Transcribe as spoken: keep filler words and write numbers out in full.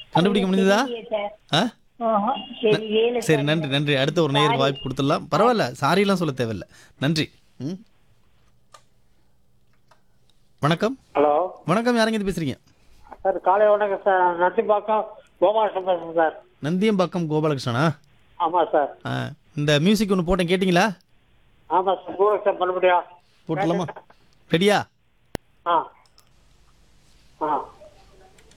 கண்டுபிடிக்க முடிஞ்சதா? தெரியலையே சார். ஆ ஆஹா, தெரியவே இல்லை சரி, சார். நன்றி நன்றி. அடுத்த ஒரு நேயருக்கு வாய்ப்பு கொடுத்துடலாம். பரவாயில்ல, சாரிலாம் சொல்ல தேவையில்ல. நன்றி. ம். வணக்கம். ஹலோ வணக்கம், யாருங்க இது பேசுறீங்க? சார், காலை வணக்கம் சார். நந்திம்பாக்கம் கோபாலகிருஷ்ணன் பேசுறேன் சார். நந்தியம்பாக்கம் கோபாலகிருஷ்ணனா? ஆமாம் சார். ஆ, இந்த மியூசிக் ஒன்று போட்டேன், கேட்டிங்களா? ஆமாம் சார். பூரக் சார் பண்ண முடியும். போட்டலாமா? ரெடியா? ஆ ஆ